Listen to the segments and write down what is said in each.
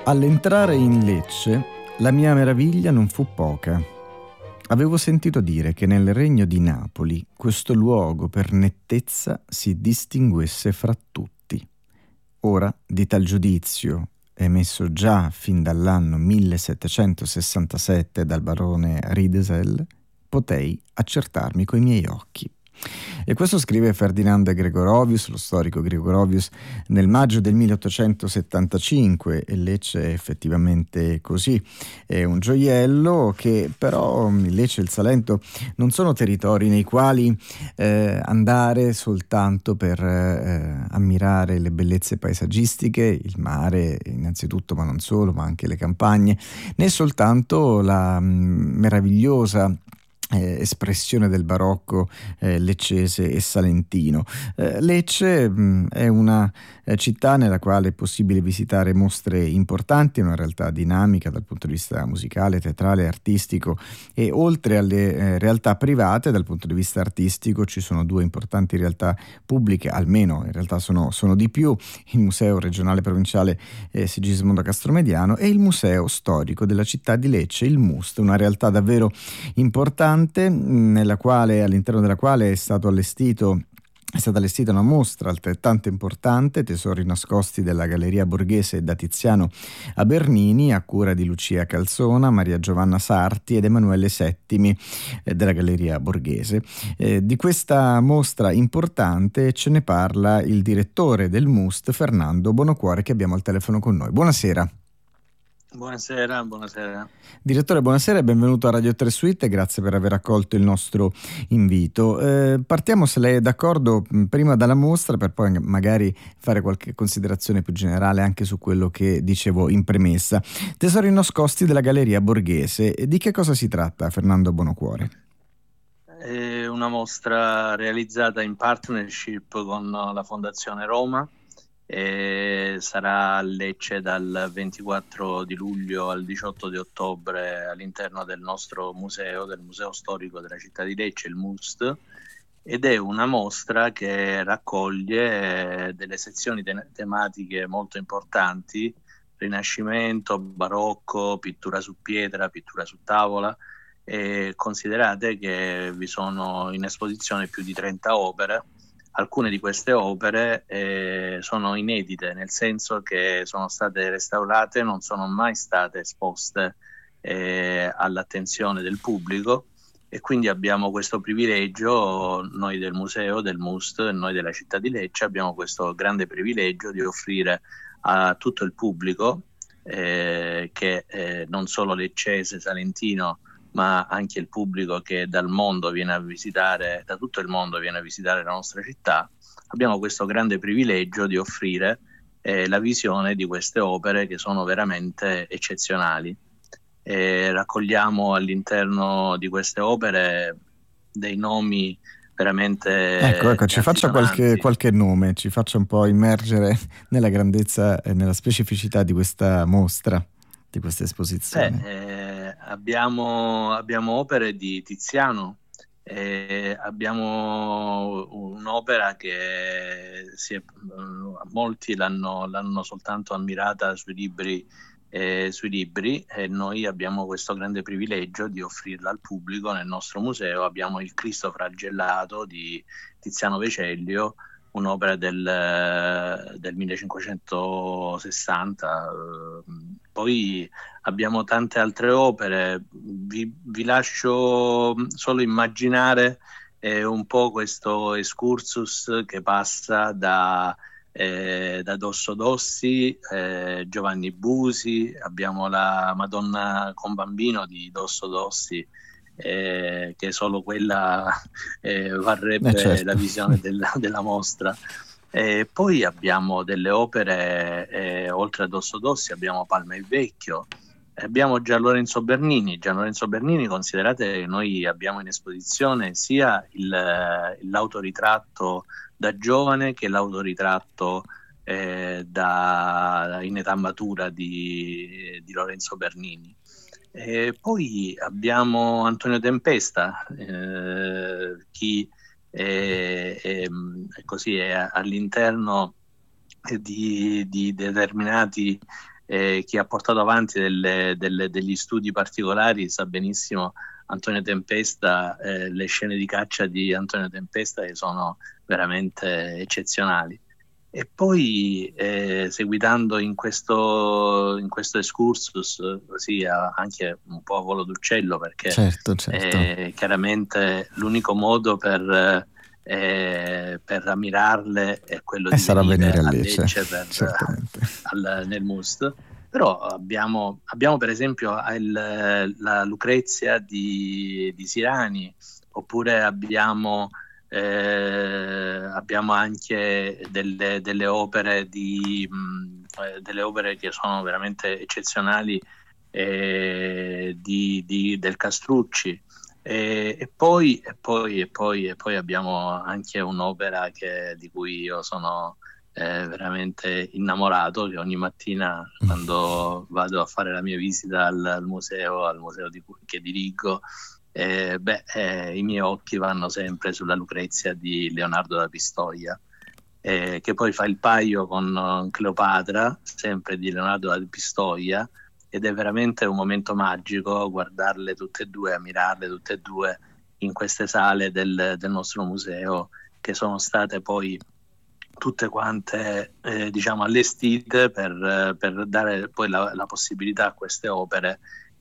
All'entrare in Lecce, la mia meraviglia non fu poca. Avevo sentito dire che nel regno di Napoli questo luogo per nettezza si distinguesse fra tutti. Ora, di tal giudizio, emesso già fin dall'anno 1767 dal barone Riedesel, potei accertarmi coi miei occhi. E questo scrive Ferdinand Gregorovius, lo storico Gregorovius, nel maggio del 1875, e Lecce è effettivamente così. È un gioiello che però Lecce e il Salento non sono territori nei quali andare soltanto per ammirare le bellezze paesaggistiche, il mare innanzitutto, ma non solo, ma anche le campagne, né soltanto la meravigliosa espressione del barocco leccese e salentino. Lecce è una città nella quale è possibile visitare mostre importanti, una realtà dinamica dal punto di vista musicale, teatrale, artistico, e oltre alle realtà private dal punto di vista artistico ci sono due importanti realtà pubbliche, almeno in realtà sono di più: il Museo Regionale Provinciale Sigismondo Castromediano e il Museo Storico della città di Lecce, il MUST, una realtà davvero importante all'interno della quale è stata allestita una mostra altrettanto importante, Tesori nascosti della Galleria Borghese da Tiziano a Bernini, a cura di Lucia Calzona, Maria Giovanna Sarti ed Emanuele Settimi della Galleria Borghese. Di questa mostra importante ce ne parla il direttore del MUST, Fernando Bonocuore, che abbiamo al telefono con noi. Buonasera. Buonasera. Direttore, buonasera e benvenuto a Radio 3 Suite, grazie per aver accolto il nostro invito. Partiamo, se lei è d'accordo, prima dalla mostra, per poi magari fare qualche considerazione più generale anche su quello che dicevo in premessa. Tesori nascosti della Galleria Borghese. Di che cosa si tratta, Fernando Bonocuore? È una mostra realizzata in partnership con la Fondazione Roma. Sarà a Lecce dal 24 di luglio al 18 di ottobre all'interno del nostro museo, del Museo Storico della città di Lecce, il MUST, ed è una mostra che raccoglie delle sezioni tematiche molto importanti: Rinascimento, Barocco, pittura su pietra, pittura su tavola. E considerate che vi sono in esposizione più di 30 opere. Alcune di queste opere sono inedite, nel senso che sono state restaurate, non sono mai state esposte all'attenzione del pubblico, e quindi abbiamo questo privilegio, noi del museo, del MUST, e noi della città di Lecce abbiamo questo grande privilegio di offrire a tutto il pubblico, che non solo leccese, salentino, ma anche il pubblico che dal mondo viene a visitare, da tutto il mondo viene a visitare la nostra città. Abbiamo questo grande privilegio di offrire la visione di queste opere che sono veramente eccezionali. Raccogliamo all'interno di queste opere dei nomi veramente Ecco, ci faccia qualche nome, ci faccia un po' immergere nella grandezza e nella specificità di questa mostra, di questa esposizione. Abbiamo opere di Tiziano, abbiamo un'opera che molti l'hanno soltanto ammirata sui libri, e noi abbiamo questo grande privilegio di offrirla al pubblico nel nostro museo. Abbiamo il Cristo flagellato di Tiziano Vecellio, un'opera del 1560. Poi abbiamo tante altre opere. Vi lascio solo immaginare un po' questo excursus che passa da Dosso Dossi, Giovanni Busi. Abbiamo la Madonna con Bambino di Dosso Dossi, che solo quella varrebbe Certo. la visione della mostra. Poi abbiamo delle opere, oltre a Dosso Dossi abbiamo Palma il Vecchio, abbiamo Gian Lorenzo Bernini. Considerate che noi abbiamo in esposizione sia l'autoritratto da giovane che l'autoritratto in età matura di Lorenzo Bernini. Poi abbiamo Antonio Tempesta, chi così è all'interno di determinati chi ha portato avanti degli studi particolari sa benissimo Antonio Tempesta, le scene di caccia di Antonio Tempesta che sono veramente eccezionali. E poi seguitando in questo excursus, così anche un po' a volo d'uccello, perché certo. chiaramente l'unico modo per ammirarle è quello di venire a Lecce nel MUST. Però abbiamo per esempio la Lucrezia di Sirani, oppure abbiamo anche delle opere che sono veramente eccezionali del Castrucci. E poi abbiamo anche un'opera di cui io sono veramente innamorato, che ogni mattina quando vado a fare la mia visita al museo che dirigo, i miei occhi vanno sempre sulla Lucrezia di Leonardo da Pistoia, che poi fa il paio con Cleopatra, sempre di Leonardo da Pistoia, ed è veramente un momento magico guardarle tutte e due, ammirarle tutte e due in queste sale del nostro museo, che sono state poi tutte quante allestite per dare poi la possibilità a queste opere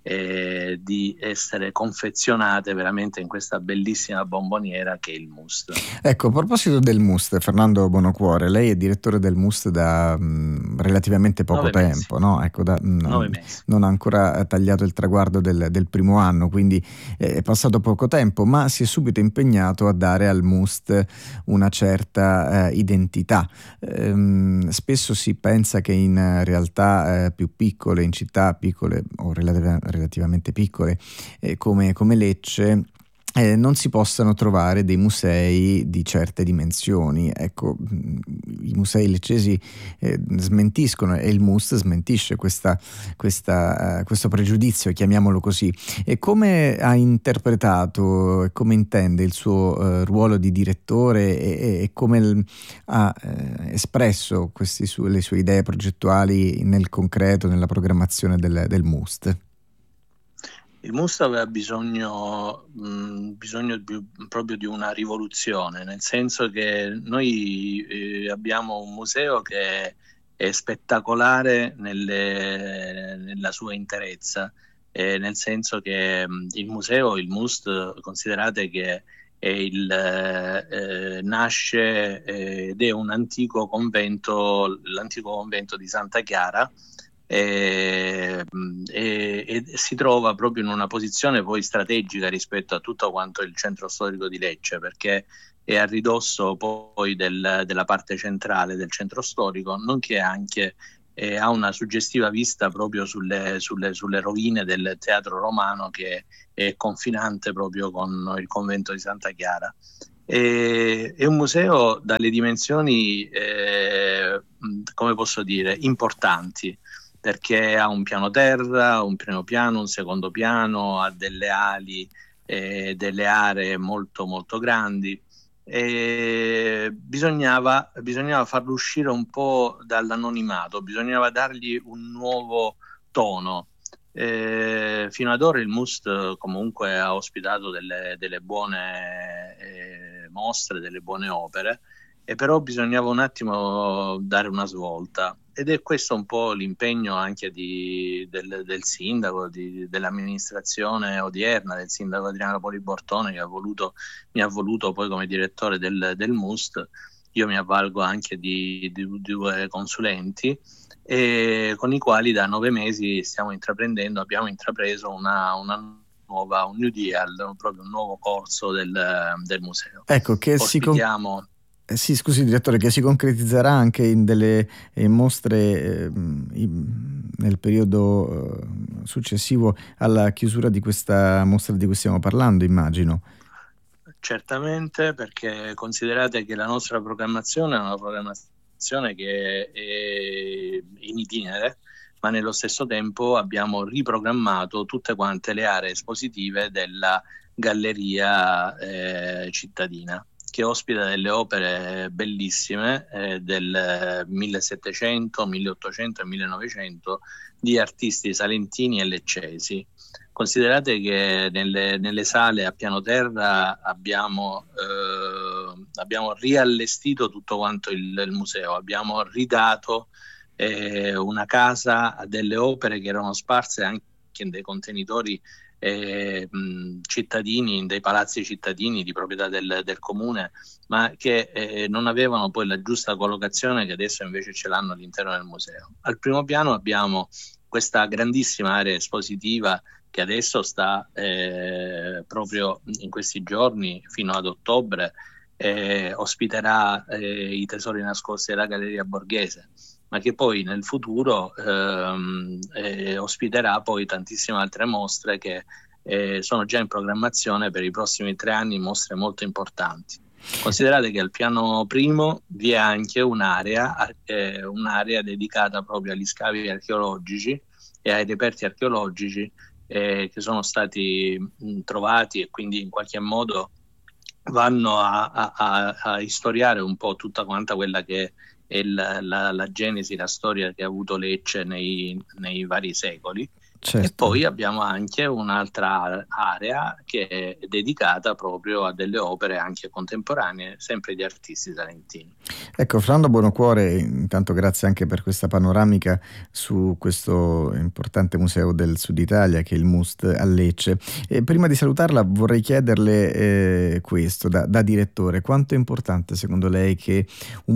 di essere confezionate veramente in questa bellissima bomboniera che è il MUST. Ecco, a proposito del MUST, Fernando Bonocuore, lei è direttore del MUST da relativamente poco 9 tempo, mesi. no? Ecco, 9 mesi. Non ha ancora tagliato il traguardo del primo anno, quindi è passato poco tempo, ma si è subito impegnato a dare al MUST una certa identità. Spesso si pensa che in realtà più piccole, in città piccole o relativamente piccole come Lecce, non si possano trovare dei musei di certe dimensioni. Ecco, i musei leccesi smentiscono, e il MUST smentisce questo pregiudizio, chiamiamolo così. E come ha interpretato e come intende il suo ruolo di direttore e come ha espresso le sue idee progettuali nel concreto, nella programmazione del MUST? Il MUST aveva bisogno proprio di una rivoluzione, nel senso che noi abbiamo un museo che è spettacolare nella sua interezza, nel senso che il MUST, considerate che nasce ed è un antico convento, l'antico convento di Santa Chiara, e si trova proprio in una posizione poi strategica rispetto a tutto quanto il centro storico di Lecce, perché è a ridosso poi della parte centrale del centro storico, nonché anche ha una suggestiva vista proprio sulle rovine del teatro romano, che è confinante proprio con il convento di Santa Chiara. È un museo dalle dimensioni, come posso dire, importanti, perché ha un piano terra, un primo piano, un secondo piano, ha delle ali, delle aree molto molto grandi. Bisognava farlo uscire un po' dall'anonimato, bisognava dargli un nuovo tono. Fino ad ora il MUST comunque ha ospitato delle buone mostre, delle buone opere, e però bisognava un attimo dare una svolta, ed è questo un po' l'impegno anche del sindaco, dell'amministrazione odierna, del sindaco Adriano Poli Bortone, che mi ha voluto poi come direttore del MUST. Io mi avvalgo anche di 2 consulenti, e con i quali da 9 mesi abbiamo intrapreso un New Deal, proprio un nuovo corso del museo. Ecco, che ospitiamo. Sì, scusi direttore, che si concretizzerà anche in delle mostre nel periodo successivo alla chiusura di questa mostra di cui stiamo parlando, immagino. Certamente, perché considerate che la nostra programmazione è una programmazione che è in itinere, ma nello stesso tempo abbiamo riprogrammato tutte quante le aree espositive della galleria cittadina. che ospita delle opere bellissime del 1700, 1800 e 1900 di artisti salentini e leccesi. Considerate che nelle sale a piano terra abbiamo riallestito tutto quanto il museo, abbiamo ridato una casa a delle opere che erano sparse anche in dei contenitori cittadini, in dei palazzi cittadini di proprietà del comune, ma che non avevano poi la giusta collocazione, che adesso invece ce l'hanno all'interno del museo. Al primo piano abbiamo questa grandissima area espositiva che adesso sta proprio in questi giorni fino ad ottobre ospiterà i tesori nascosti della Galleria Borghese, ma che poi nel futuro ospiterà poi tantissime altre mostre che sono già in programmazione per i prossimi 3 anni, mostre molto importanti. Considerate che al piano primo vi è anche un'area dedicata proprio agli scavi archeologici e ai reperti archeologici che sono stati trovati, e quindi in qualche modo vanno a istoriare un po' tutta quanta quella che è la genesi, la storia che ha avuto Lecce nei vari secoli. Certo. E poi abbiamo anche un'altra area che è dedicata proprio a delle opere anche contemporanee, sempre di artisti salentini. Ecco, Fernando Buonocuore, intanto grazie anche per questa panoramica su questo importante museo del Sud Italia che è il MUST a Lecce. E prima di salutarla vorrei chiederle questo, da direttore: quanto è importante secondo lei che un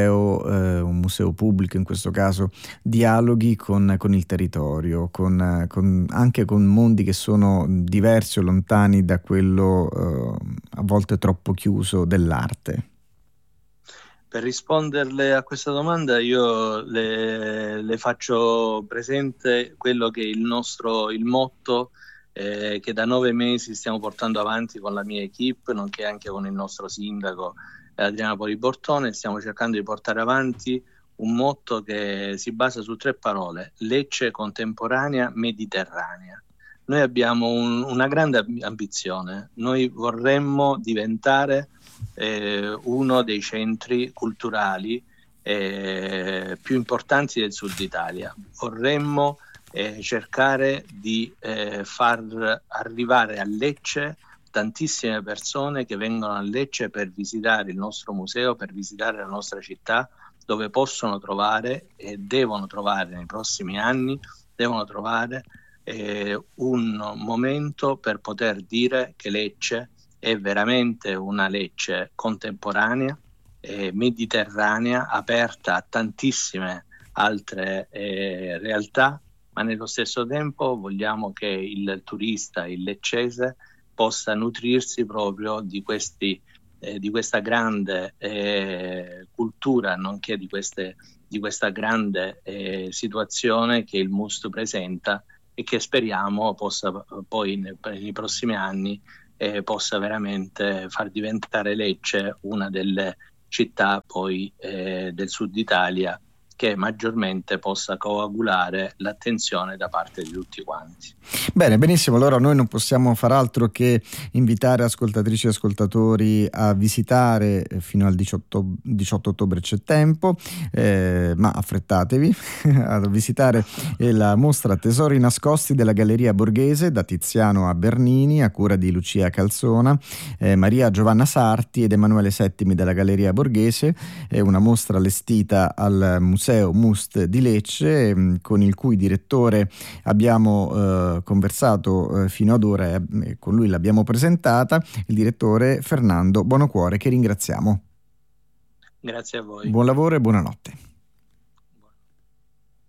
museo pubblico in questo caso, dialoghi con il territorio, anche con mondi che sono diversi o lontani da quello a volte troppo chiuso dell'arte? Per risponderle a questa domanda io le faccio presente quello che è il motto che da 9 mesi stiamo portando avanti con la mia equipe, nonché anche con il nostro sindaco Adriano Poli Bortone. Stiamo cercando di portare avanti un motto che si basa su 3 parole: Lecce contemporanea mediterranea. Noi abbiamo una grande ambizione, noi vorremmo diventare uno dei centri culturali più importanti del Sud Italia. Vorremmo cercare di far arrivare a Lecce tantissime persone che vengono a Lecce per visitare il nostro museo, per visitare la nostra città, dove possono trovare e devono trovare nei prossimi anni, devono trovare un momento per poter dire che Lecce è veramente una Lecce contemporanea, mediterranea, aperta a tantissime altre realtà, ma nello stesso tempo vogliamo che il turista, il leccese, possa nutrirsi proprio di questa grande cultura, nonché di questa grande situazione che il MUST presenta e che speriamo possa poi nei prossimi anni possa veramente far diventare Lecce una delle città poi del Sud Italia che maggiormente possa coagulare l'attenzione da parte di tutti quanti. Bene, benissimo. Allora noi non possiamo far altro che invitare ascoltatrici e ascoltatori a visitare fino al 18 ottobre, c'è tempo, ma affrettatevi a visitare la mostra Tesori nascosti della Galleria Borghese, da Tiziano a Bernini, a cura di Lucia Calzona, Maria Giovanna Sarti ed Emanuele Settimi della Galleria Borghese. È una mostra allestita al Museo MUST di Lecce, con il cui direttore abbiamo conversato fino ad ora e con lui l'abbiamo presentata, il direttore Fernando Buonocuore, che ringraziamo. Grazie a voi. Buon lavoro e buonanotte.